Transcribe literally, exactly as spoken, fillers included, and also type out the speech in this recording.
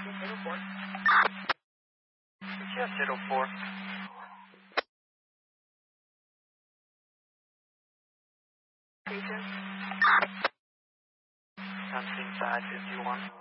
eight oh four. Yes, eight oh four. Station. Something five fifty-one.